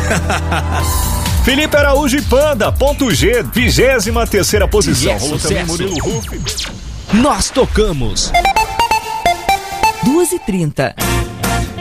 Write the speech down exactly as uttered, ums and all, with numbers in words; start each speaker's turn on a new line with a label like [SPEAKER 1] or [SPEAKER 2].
[SPEAKER 1] Felipe Araújo e Panda, ponto G, vigésima terceira posição.
[SPEAKER 2] Yes,
[SPEAKER 1] Rolou também Murilo Huff.
[SPEAKER 2] Nós tocamos.
[SPEAKER 3] duas e trinta.